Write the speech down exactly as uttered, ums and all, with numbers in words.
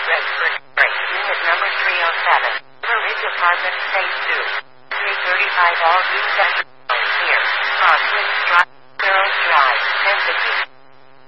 Redford, Unit number three oh seven. Ridge Apartment, Phase two. three thirty-five all due session.